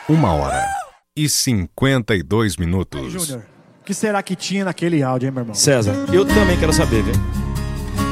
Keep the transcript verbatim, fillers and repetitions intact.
Uma hora e cinquenta e dois minutos. Aí, Júnior, o que será que tinha naquele áudio, hein, meu irmão? César, eu também quero saber, viu?